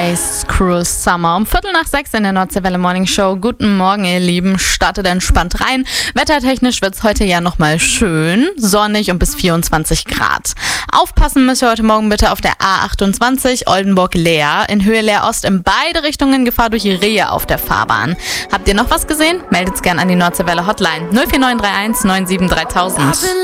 Ice Cruise Summer. Um 5:45 in der Nordseewelle Morning Show. Guten Morgen, ihr Lieben. Startet entspannt rein. Wettertechnisch wird es heute ja nochmal schön. Sonnig und bis 24 Grad. Aufpassen müsst ihr heute Morgen bitte auf der A28 Oldenburg-Leer. In Höhe Leer-Ost in beide Richtungen Gefahr durch Rehe auf der Fahrbahn. Habt ihr noch was gesehen? Meldet's gern an die Nordseewelle Hotline 04931 97 3000.